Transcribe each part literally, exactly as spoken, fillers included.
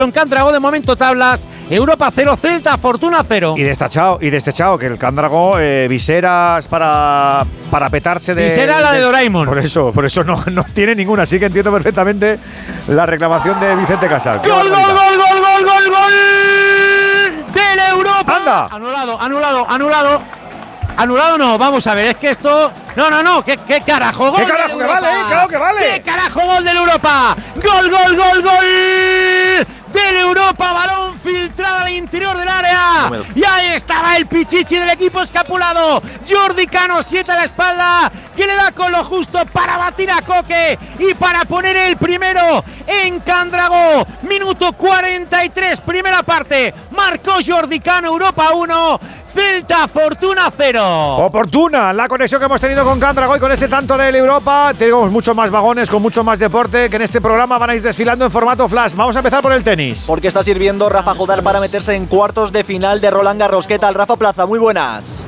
En Cándrago de momento tablas, Europa cero, Celta Fortuna cero. Y destachado, y destachado, que el Cándrago, eh, viseras para, para petarse de... Visera la de, de Doraemon. Por eso, por eso no, no tiene ninguna, así que entiendo perfectamente la reclamación de Vicente Casal. ¡Gol, gol, gol, gol, gol, gol, gol! ¡Del Europa! ¡Anda! Anulado, anulado, anulado. Anulado no, vamos a ver, es que esto... No, no, no, ¿qué, qué carajo? ¡Qué carajo que vale, eh! ¡Claro que vale! ¡Qué carajo gol del Europa! ¡Gol, gol, gol, gol! Del Europa, balón filtrado al interior del área. Y ahí estaba el pichichi del equipo escapulado. Jordi Cano siete a la espalda, que le da con lo justo para batir a Coque y para poner el primero en Cándrago. Minuto cuarenta y tres, primera parte. Marcó Jordi Cano, Europa uno. Celta Fortuna cero. Oportuna la conexión que hemos tenido con Cándrago y con ese tanto del Europa. Tenemos muchos más vagones con mucho más deporte que en este programa van a ir desfilando en formato flash. Vamos a empezar por el tenis. Porque está sirviendo Rafa Jodar para meterse en cuartos de final de Roland Garros. ¿Qué tal, Rafa Plaza? Muy buenas.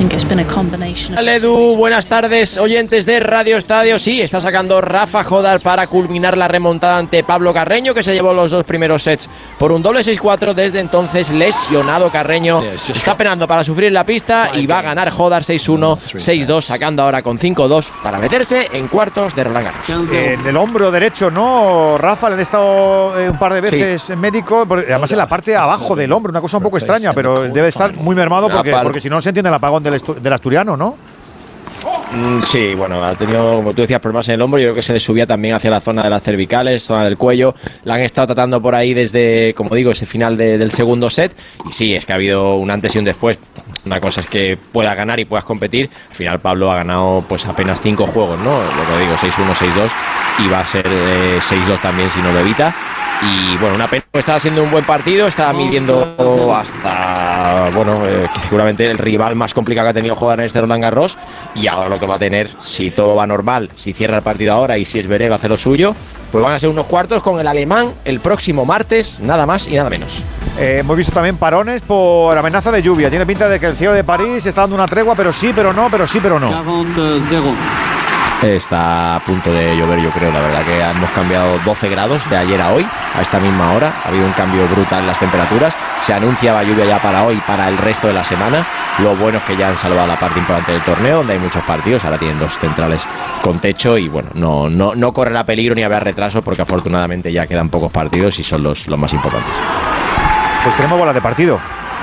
Hola Edu, buenas tardes, oyentes de Radio Estadio. Sí, está sacando Rafa Jodar para culminar la remontada ante Pablo Carreño, que se llevó los dos primeros sets por un doble seis cuatro. Desde entonces lesionado Carreño, está penando para sufrir la pista y va a ganar Jodar seis uno, seis dos, sacando ahora con cinco dos para meterse en cuartos de Roland Garros. En el hombro derecho, ¿no? Rafa, le han estado eh, un par de veces sí. médico, además en la parte de abajo del hombro, una cosa un poco extraña, pero debe estar muy mermado porque, porque si no se entiende el apagón del, del asturiano, ¿no? Mm, sí, bueno, ha tenido, como tú decías, problemas en el hombro. Yo creo que se le subía también hacia la zona de las cervicales, zona del cuello. La han estado tratando por ahí desde, como digo, ese final de, del segundo set. Y sí, es que ha habido un antes y un después. Una cosa es que puedas ganar y puedas competir. Al final Pablo ha ganado pues apenas cinco juegos, ¿no? Lo que digo, seis uno, seis dos. Y va a ser eh, seis dos también si no lo evita. Y bueno, una pena, estaba siendo un buen partido, estaba midiendo hasta, bueno, eh, seguramente el rival más complicado que ha tenido jugar en este Roland Garros. Y ahora lo que va a tener, si todo va normal, si cierra el partido ahora y si es Zverev hace lo suyo, pues van a ser unos cuartos con el alemán el próximo martes, nada más y nada menos. Eh, hemos visto también parones por amenaza de lluvia. Tiene pinta de que el cielo de París está dando una tregua, pero sí, pero no, pero sí, pero no. Está a punto de llover, yo creo, la verdad que hemos cambiado doce grados de ayer a hoy, a esta misma hora. Ha habido un cambio brutal en las temperaturas. Se anunciaba lluvia ya para hoy, para el resto de la semana. Lo bueno es que ya han salvado la parte importante del torneo, donde hay muchos partidos. Ahora tienen dos centrales con techo y bueno, no, no, no correrá peligro ni habrá retrasos, porque afortunadamente ya quedan pocos partidos y son los, los más importantes. Pues tenemos bola de partido.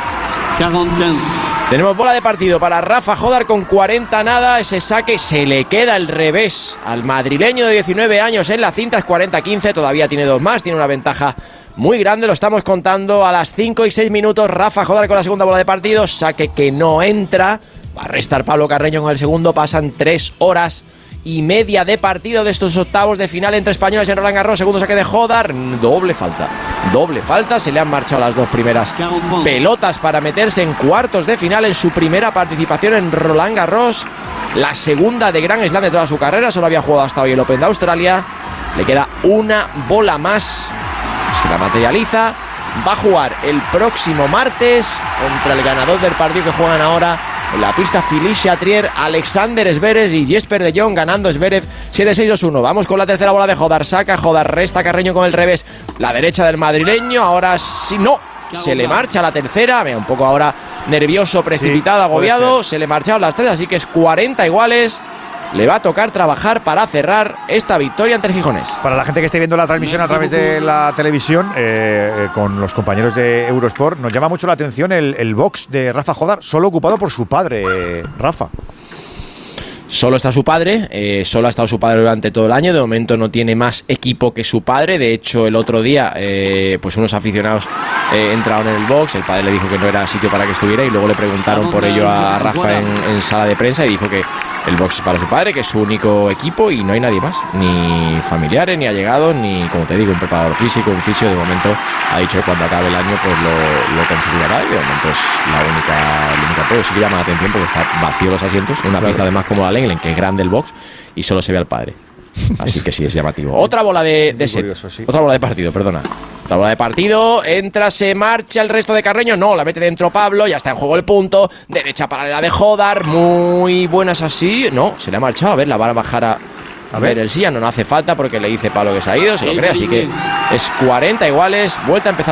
Tenemos bola de partido para Rafa Jodar con cuarenta nada. Ese saque se le queda el revés al madrileño de diecinueve años en la cinta. Es cuarenta quince, todavía tiene dos más. Tiene una ventaja muy grande, lo estamos contando a las cinco y seis minutos. Rafa Jodar con la segunda bola de partido. Saque que no entra. Va a restar Pablo Carreño con el segundo. Pasan tres horas y media de partido de estos octavos de final entre españoles en Roland Garros. Segundo saque de Jodar, doble falta, doble falta, se le han marchado las dos primeras pelotas para meterse en cuartos de final en su primera participación en Roland Garros, la segunda de Grand Slam de toda su carrera. Solo había jugado hasta hoy el Open de Australia. Le queda una bola más, se la materializa, va a jugar el próximo martes contra el ganador del partido que juegan ahora en la pista Philippe Chatrier, Alexander Zverev y Jesper de Jong, ganando Zverev siete seis dos uno. Vamos con la tercera bola de Jodar. Saca Jodar, resta Carreño con el revés. La derecha del madrileño. Ahora sí, no. Se le marcha la tercera. Mira, un poco ahora nervioso, precipitado, sí, agobiado. Se le marcharon las tres, así que es cuarenta iguales. Le va a tocar trabajar para cerrar esta victoria ante el Gijonés. Para la gente que esté viendo la transmisión a través de la televisión, eh, con los compañeros de Eurosport, nos llama mucho la atención el, el box de Rafa Jodar, solo ocupado por su padre, eh, Rafa. Solo está su padre, eh, solo ha estado su padre durante todo el año. De momento no tiene más equipo que su padre. De hecho, el otro día, eh, pues unos aficionados eh, entraron en el box. El padre le dijo que no era sitio para que estuviera y luego le preguntaron por ello a Rafa en, en sala de prensa y dijo que el box es para su padre, que es su único equipo y no hay nadie más, ni familiares, ni allegados, ni, como te digo, un preparador físico, un fisio. De momento ha dicho que cuando acabe el año pues lo, lo configurará y de momento es la única, la única pero sí que llama la atención porque está vacío los asientos, una claro. Pista además como la Lenglen, que es grande el box y solo se ve al padre. Así que sí, es llamativo. Otra bola de, de set. Curioso, sí. Otra bola de partido, perdona. Otra bola de partido. Entra, se marcha el resto de Carreño. No, la mete dentro Pablo. Ya está en juego el punto. Derecha paralela de Jodar. Muy buenas así. No, se le ha marchado. A ver, la va a bajar a, A ver. Ver el Sillano no hace falta porque le dice Pablo que se ha ido, se lo cree, así que es cuarenta iguales, vuelta a empezar